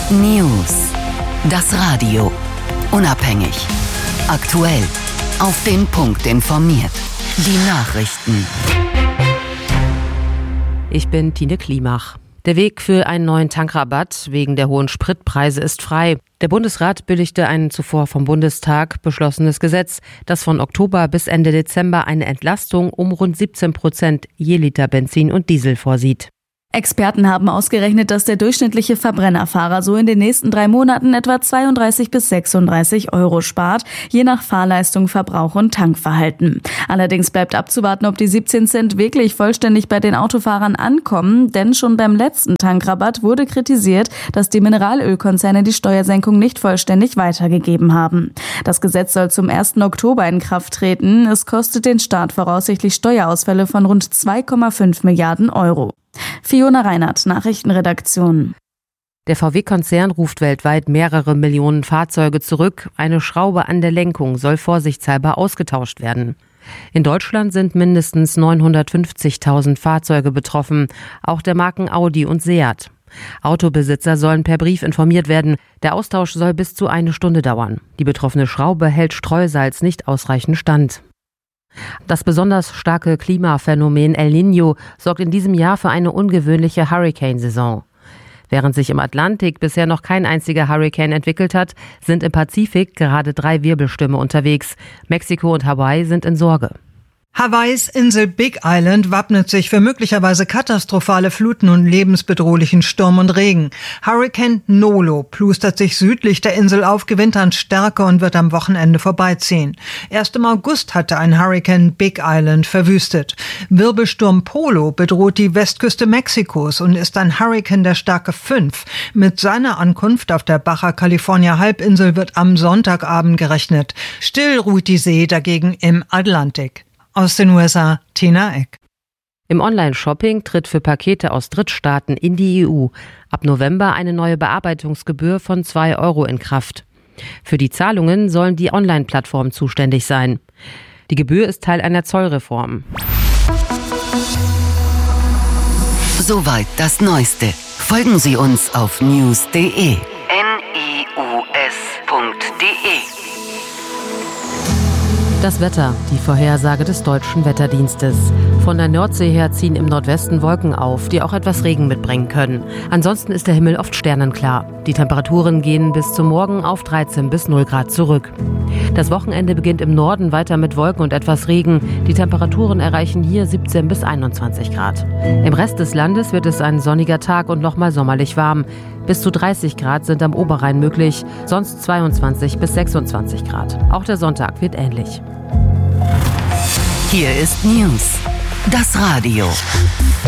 News. Das Radio. Unabhängig. Aktuell. Auf den Punkt informiert. Die Nachrichten. Ich bin Tine Klimach. Der Weg für einen neuen Tankrabatt wegen der hohen Spritpreise ist frei. Der Bundesrat billigte ein zuvor vom Bundestag beschlossenes Gesetz, das von Oktober bis Ende Dezember eine Entlastung um rund 17% je Liter Benzin und Diesel vorsieht. Experten haben ausgerechnet, dass der durchschnittliche Verbrennerfahrer so in den nächsten 3 Monaten etwa 32 bis 36 Euro spart, je nach Fahrleistung, Verbrauch und Tankverhalten. Allerdings bleibt abzuwarten, ob die 17 Cent wirklich vollständig bei den Autofahrern ankommen, denn schon beim letzten Tankrabatt wurde kritisiert, dass die Mineralölkonzerne die Steuersenkung nicht vollständig weitergegeben haben. Das Gesetz soll zum 1. Oktober in Kraft treten. Es kostet den Staat voraussichtlich Steuerausfälle von rund 2,5 Milliarden Euro. Fiona Reinhardt, Nachrichtenredaktion. Der VW-Konzern ruft weltweit mehrere Millionen Fahrzeuge zurück. Eine Schraube an der Lenkung soll vorsichtshalber ausgetauscht werden. In Deutschland sind mindestens 950.000 Fahrzeuge betroffen, auch der Marken Audi und Seat. Autobesitzer sollen per Brief informiert werden. Der Austausch soll bis zu 1 Stunde dauern. Die betroffene Schraube hält Streusalz nicht ausreichend stand. Das besonders starke Klimaphänomen El Niño sorgt in diesem Jahr für eine ungewöhnliche Hurrikansaison. Während sich im Atlantik bisher noch kein einziger Hurrikan entwickelt hat, sind im Pazifik gerade 3 Wirbelstürme unterwegs. Mexiko und Hawaii sind in Sorge. Hawaiis Insel Big Island wappnet sich für möglicherweise katastrophale Fluten und lebensbedrohlichen Sturm und Regen. Hurrikan Nolo plustert sich südlich der Insel auf, gewinnt an Stärke und wird am Wochenende vorbeiziehen. Erst im August hatte ein Hurrikan Big Island verwüstet. Wirbelsturm Polo bedroht die Westküste Mexikos und ist ein Hurrikan der Stärke 5. Mit seiner Ankunft auf der Baja California Halbinsel wird am Sonntagabend gerechnet. Still ruht die See dagegen im Atlantik. Aus den USA, Tina Eck. Im Online-Shopping tritt für Pakete aus Drittstaaten in die EU ab November eine neue Bearbeitungsgebühr von 2 Euro in Kraft. Für die Zahlungen sollen die Online-Plattformen zuständig sein. Die Gebühr ist Teil einer Zollreform. Soweit das Neueste. Folgen Sie uns auf news.de. Das Wetter, die Vorhersage des Deutschen Wetterdienstes. Von der Nordsee her ziehen im Nordwesten Wolken auf, die auch etwas Regen mitbringen können. Ansonsten ist der Himmel oft sternenklar. Die Temperaturen gehen bis zum Morgen auf 13 bis 0 Grad zurück. Das Wochenende beginnt im Norden weiter mit Wolken und etwas Regen. Die Temperaturen erreichen hier 17 bis 21 Grad. Im Rest des Landes wird es ein sonniger Tag und nochmal sommerlich warm. Bis zu 30 Grad sind am Oberrhein möglich, sonst 22 bis 26 Grad. Auch der Sonntag wird ähnlich. Hier ist News. Das Radio.